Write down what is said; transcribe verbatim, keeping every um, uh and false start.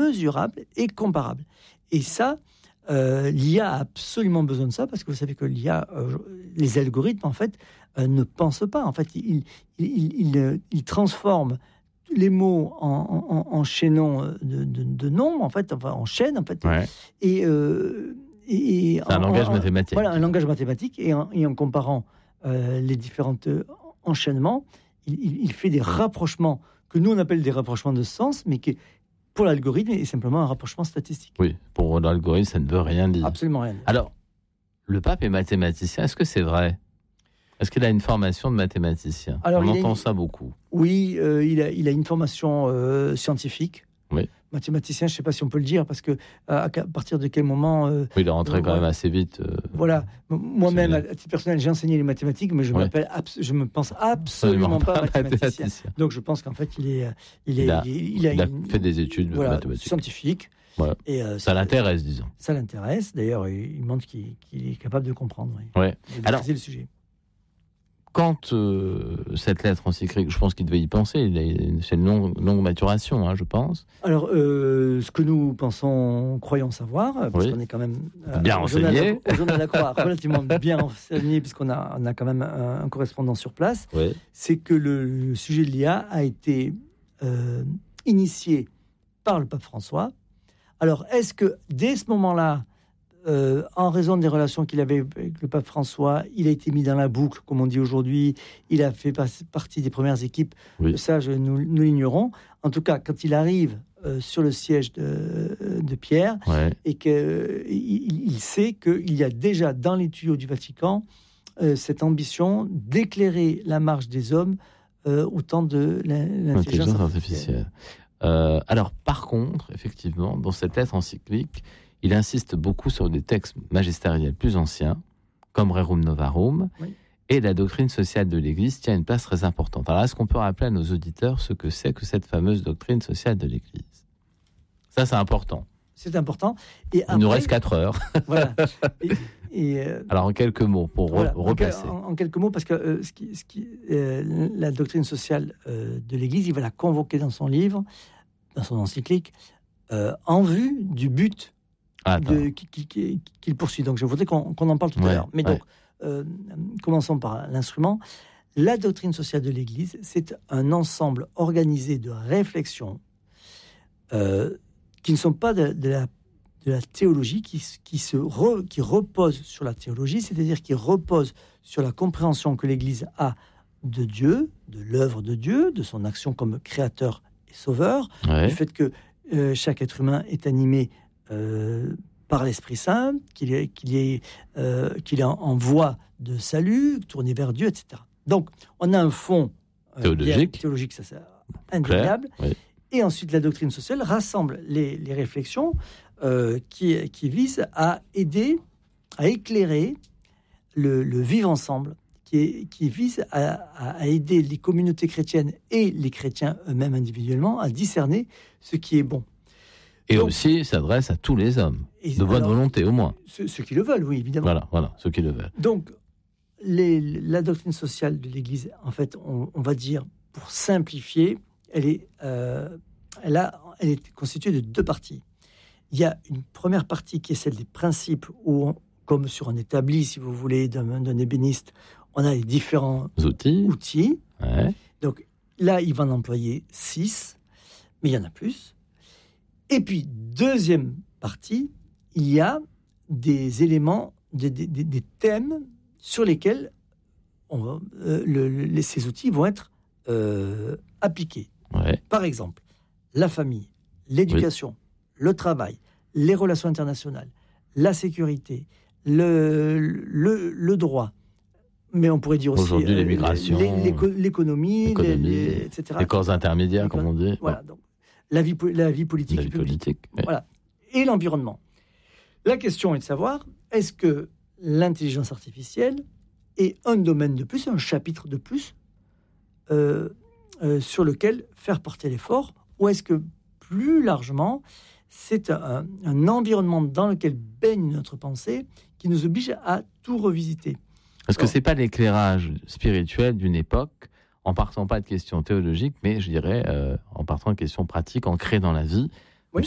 mesurable et comparable. Et ça, euh, l'I A a absolument besoin de ça, parce que vous savez que l'I A, euh, les algorithmes, en fait, euh, ne pensent pas. En fait, ils, ils, ils, ils, ils transforment les mots en, en, en chaînons de, de, de nombres, en fait, enfin en chaînes, en fait. Ouais. Et, euh, et, et c'est un en, langage en, mathématique. Voilà, un langage mathématique. Et en, et en comparant euh, les différents enchaînements, il, il, il fait des rapprochements que nous, on appelle des rapprochements de sens, mais qui, pour l'algorithme, est simplement un rapprochement statistique. Oui, pour l'algorithme, ça ne veut rien dire. Absolument rien dire. Alors, le pape est mathématicien, est-ce que c'est vrai ? Est-ce qu'il a une formation de mathématicien ? Alors, On entend une... ça beaucoup. Oui, euh, il, a, il a une formation euh, scientifique. Oui. Mathématicien, je ne sais pas si on peut le dire, parce que à, à partir de quel moment... Euh, oui, il est rentré euh, quand voilà. même assez vite. Euh, voilà. Moi-même, à titre personnel, j'ai enseigné les mathématiques, mais je oui. m'appelle, je me pense absolument, absolument pas, pas mathématicien. mathématicien. Donc, je pense qu'en fait, il est, il est, il a, il, il a, il a une, fait des études voilà, mathématiques scientifiques. Voilà. Et euh, ça l'intéresse, disons. Ça l'intéresse. D'ailleurs, il montre qu'il, qu'il est capable de comprendre. Oui. Ouais. De Alors, le sujet. Quand euh, cette lettre encyclique, je pense qu'il devait y penser, il a, c'est une longue, longue maturation, hein, je pense. Alors, euh, ce que nous pensons, croyons savoir, parce oui. qu'on est quand même euh, bien renseigné, au journal de la Croix, relativement bien renseigné, puisqu'on a, on a quand même un, un correspondant sur place, oui. c'est que le, le sujet de l'I A a été euh, initié par le pape François. Alors, est-ce que dès ce moment-là, Euh, en raison des relations qu'il avait avec le pape François, il a été mis dans la boucle, comme on dit aujourd'hui. Il a fait pas, partie des premières équipes. Oui. Ça, je, nous, nous l'ignorons. En tout cas, quand il arrive euh, sur le siège de, de Pierre, ouais. et qu'il euh, il sait qu'il y a déjà dans les tuyaux du Vatican euh, cette ambition d'éclairer la marche des hommes euh, au temps de l'intelligence, l'intelligence artificielle. artificielle. Euh, alors, par contre, effectivement, dans cette lettre encyclique, il insiste beaucoup sur des textes magistériels plus anciens, comme Rerum Novarum, oui. Et la doctrine sociale de l'Église tient une place très importante. Alors, est-ce qu'on peut rappeler à nos auditeurs ce que c'est que cette fameuse doctrine sociale de l'Église ? Ça, c'est important. C'est important. Et après, il nous reste quatre heures. Voilà. Et, et euh, Alors, en quelques mots, pour voilà, re- replacer. En, en quelques mots, parce que euh, ce qui, ce qui, euh, la doctrine sociale euh, de l'Église, il va la convoquer dans son livre, dans son encyclique, euh, en vue du but De, qui, qui, qui, qu'il poursuit. Donc je voudrais qu'on, qu'on en parle tout ouais, à l'heure. Mais ouais. donc, euh, commençons par l'instrument. La doctrine sociale de l'Église, c'est un ensemble organisé de réflexions euh, qui ne sont pas de, de, la, de la théologie, qui, qui, se re, qui reposent sur la théologie, c'est-à-dire qui reposent sur la compréhension que l'Église a de Dieu, de l'œuvre de Dieu, de son action comme créateur et sauveur, ouais. du fait que euh, chaque être humain est animé Euh, par l'Esprit Saint, qu'il est, qu'il est, euh, qu'il est en, en voie de salut, tourné vers Dieu, et cetera. Donc, on a un fond euh, théologique, bien, théologique, ça c'est indéniable. Oui. Et ensuite, la doctrine sociale rassemble les, les réflexions euh, qui, qui visent à aider, à éclairer le, le vivre ensemble, qui, est, qui vise à, à aider les communautés chrétiennes et les chrétiens eux-mêmes individuellement à discerner ce qui est bon. Et donc, aussi s'adresse à tous les hommes, de bonne alors, volonté au moins. Ceux, ceux qui le veulent, oui, évidemment. Voilà, voilà, ceux qui le veulent. Donc, les, la doctrine sociale de l'Église, en fait, on, on va dire, pour simplifier, elle est, euh, elle, a, elle est constituée de deux parties. Il y a une première partie qui est celle des principes, où, on, comme sur un établi, si vous voulez, d'un, d'un ébéniste, on a les différents outils. outils. Ouais. Donc là, il va en employer six, mais il y en a plus. Et puis, deuxième partie, il y a des éléments, des, des, des thèmes sur lesquels on va, euh, le, le, ces outils vont être euh, appliqués. Ouais. Par exemple, la famille, l'éducation, oui. le travail, les relations internationales, la sécurité, le, le, le droit. Mais on pourrait dire aussi aujourd'hui euh, l'immigration, l'éco- l'économie, l'économie, les, les, et cetera. Les corps intermédiaires, les comme on dit. Voilà, donc. La vie, la vie politique la vie et publique. Politique, ouais. Voilà. Et l'environnement. La question est de savoir, est-ce que l'intelligence artificielle est un domaine de plus, un chapitre de plus, euh, euh, sur lequel faire porter l'effort, ou est-ce que, plus largement, c'est un, un environnement dans lequel baigne notre pensée qui nous oblige à tout revisiter. Est-ce que ce n'est pas l'éclairage spirituel d'une époque, en partant pas de questions théologiques, mais je dirais euh, en partant de questions pratiques ancrées dans la vie,